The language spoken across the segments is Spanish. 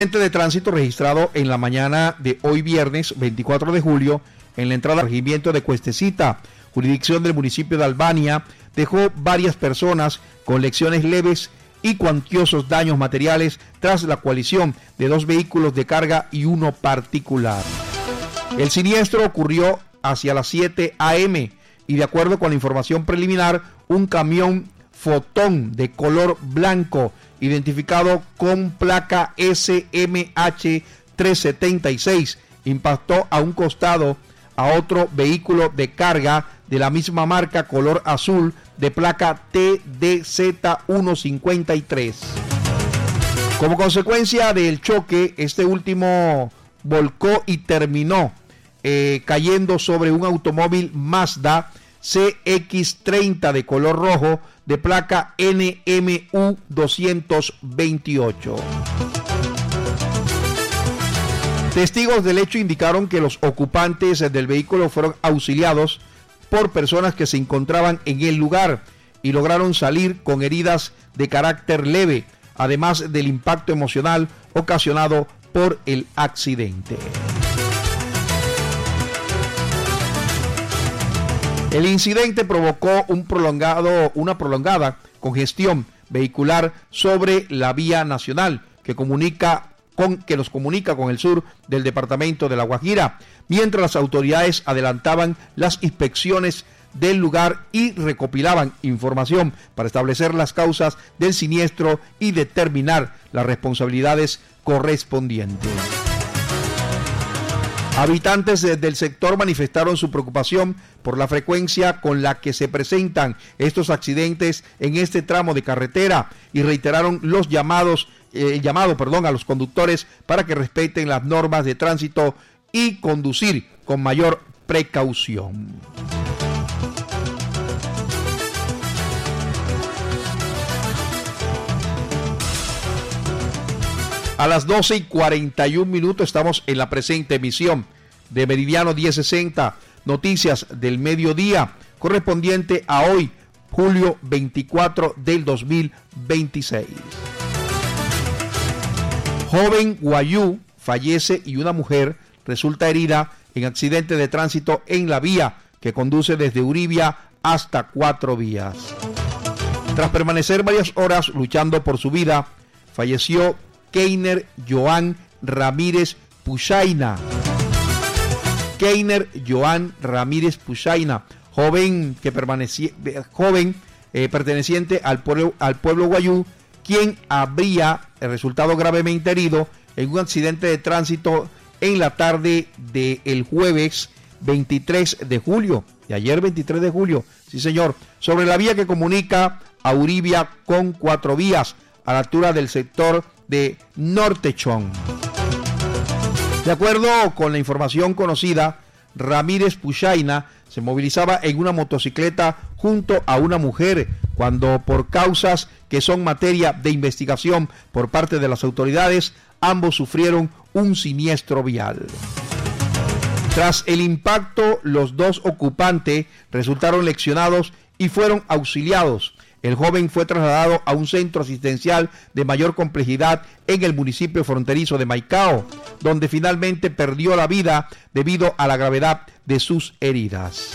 De tránsito registrado en la mañana de hoy viernes 24 de julio en la entrada al regimiento de Cuestecita, jurisdicción del municipio de Albania, dejó varias personas con lesiones leves y cuantiosos daños materiales tras la colisión de dos vehículos de carga y uno particular. El siniestro ocurrió hacia las 7 a.m. y de acuerdo con la información preliminar, un camión Fotón de color blanco, identificado con placa SMH 376, impactó a un costado a otro vehículo de carga de la misma marca color azul de placa TDZ 153. Como consecuencia del choque, este último volcó y terminó cayendo sobre un automóvil Mazda CX30 de color rojo de placa NMU 228. Testigos del hecho indicaron que los ocupantes del vehículo fueron auxiliados por personas que se encontraban en el lugar y lograron salir con heridas de carácter leve, además del impacto emocional ocasionado por el accidente. El incidente provocó una prolongada congestión vehicular sobre la vía nacional que nos comunica con el sur del departamento de La Guajira, mientras las autoridades adelantaban las inspecciones del lugar y recopilaban información para establecer las causas del siniestro y determinar las responsabilidades correspondientes. Habitantes del sector manifestaron su preocupación por la frecuencia con la que se presentan estos accidentes en este tramo de carretera y reiteraron el llamado a los conductores para que respeten las normas de tránsito y conducir con mayor precaución. A las 12:41 estamos en la presente emisión de Meridiano 1060, Noticias del Mediodía, correspondiente a hoy, julio 24 del 2026. Joven guayú fallece y una mujer resulta herida en accidente de tránsito en la vía que conduce desde Uribia hasta Cuatro Vías. Tras permanecer varias horas luchando por su vida, falleció Keiner Joan Ramírez Puchaina. Keiner Joan Ramírez Puchaina, joven perteneciente al pueblo guayú, quien habría resultado gravemente herido en un accidente de tránsito en la tarde del jueves 23 de julio, de ayer 23 de julio, sí señor, sobre la vía que comunica a Uribia con Cuatro Vías, a la altura del sector de Nortechón. De acuerdo con la información conocida, Ramírez Puchaina se movilizaba en una motocicleta junto a una mujer cuando, por causas que son materia de investigación por parte de las autoridades, ambos sufrieron un siniestro vial. Tras el impacto, los dos ocupantes resultaron lesionados y fueron auxiliados. El joven fue trasladado a un centro asistencial de mayor complejidad en el municipio fronterizo de Maicao, donde finalmente perdió la vida debido a la gravedad de sus heridas.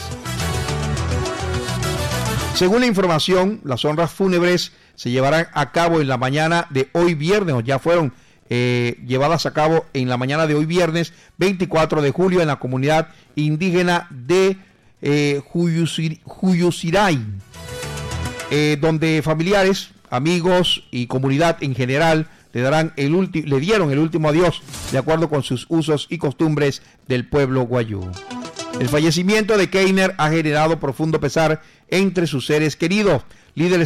Según la información, las honras fúnebres se llevarán a cabo en la mañana de hoy viernes, o ya fueron llevadas a cabo en la mañana de hoy viernes 24 de julio en la comunidad indígena de Juyusiray, donde familiares, amigos y comunidad en general le dieron el último adiós de acuerdo con sus usos y costumbres del pueblo guayú. El fallecimiento de Keiner ha generado profundo pesar entre sus seres queridos. Líderes